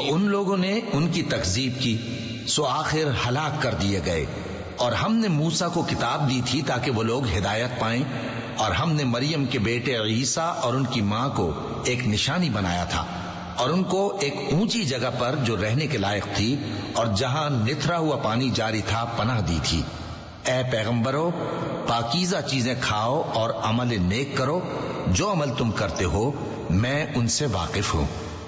उन लोगों ने उनकी तकजीब की, सो आखिर हलाक कर दिए गए। और हमने मूसा को किताब दी थी ताकि वो लोग हिदायत पाएं, और हमने मरियम के बेटे ईसा और उनकी मां को एक निशानी बनाया था, और उनको एक ऊंची जगह पर जो रहने के लायक थी और जहां निथरा हुआ पानी जारी था पनाह दी थी। ए पैगंबरों, पाकीज़ा चीजें खाओ और अमल नेक करो, जो अमल तुम करते हो मैं उनसे वाकिफ हूं।